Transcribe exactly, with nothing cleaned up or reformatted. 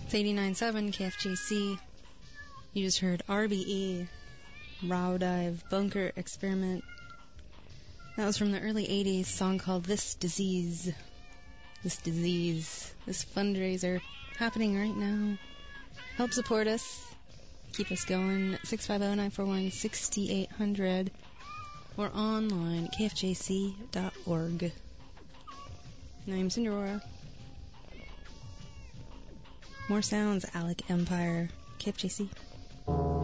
It's eighty-nine point seven K F J C. You just heard R B E, Raw Dive, Bunker Experiment. That was from the early eighties, song called This Disease. This Disease. This fundraiser happening right now. Help support us. Keep us going. six five zero, nine four one, six eight zero zero or online at k f j c dot org. I'm Cinderora. More sounds, Alec Empire, K F J C.